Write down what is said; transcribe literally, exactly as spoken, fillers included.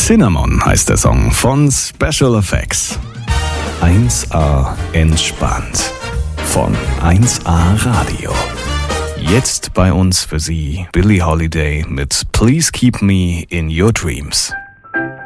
Cinnamon heißt der Song von Special Effects. eins A entspannt von eins A Radio. Jetzt bei uns für Sie Billie Holiday mit Please Keep Me in Your Dreams.